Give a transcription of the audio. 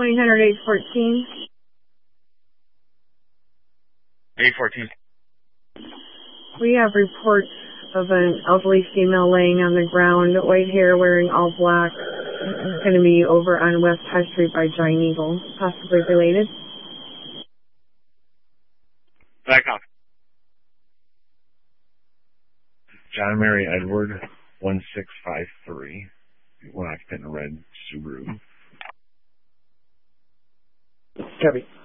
2000 814. 814. We have reports of an elderly female laying on the ground, white hair, wearing all black. Going to be over on West High Street by Giant Eagle, possibly related. Back off. John Mary Edward, 1653. One occupant in a red Subaru. Copy.